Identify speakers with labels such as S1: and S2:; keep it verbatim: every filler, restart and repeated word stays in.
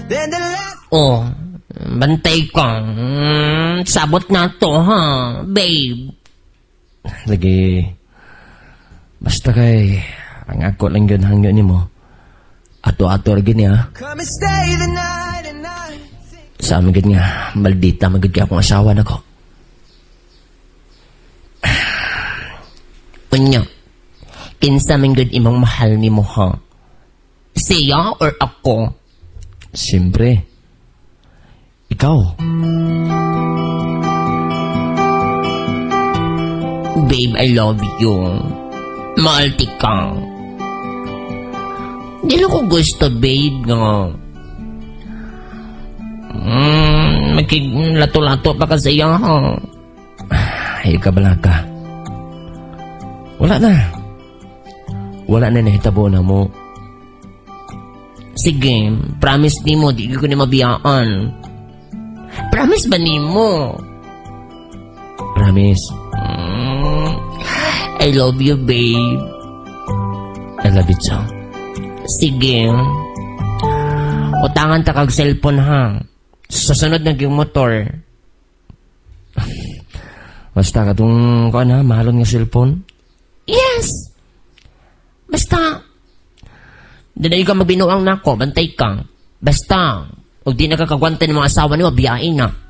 S1: Oh, bantay ka. Mm, sabot na to, ha, babe.
S2: Lagi, basta kay, ang ako lang yun hangyo ni mo. Ato-ato lagi niya. Sa amin gid nga, maldita magid kaya akong asawa na ko.
S1: Unya, kinsa man gud imong mahal ni mo, ha? Siya or ako?
S2: Siyempre, ikaw.
S1: Babe, I love you. Mahal ti ka. Di lang ko gusto, babe, nga. Mm, magkilato-lato pa ka sa iya, ha?
S2: Ay, kabalaga. Wala na. Wala na nahitabo na mo.
S1: Sige, promise ni mo, di ko na mabiyaan. Promise ba ni mo?
S2: Promise.
S1: Mm, I love you, babe.
S2: I love you too.
S1: Sige. Utangan ta kag cellphone, ha? Susunod na yung motor.
S2: Basta ka itong, kuan ha, mahalon nga cellphone?
S1: Yes! Basta, dali ka magbinuang nako, bantay ka. Basta, huwag di nakakagwanta ng mga asawa niyo, biyain na.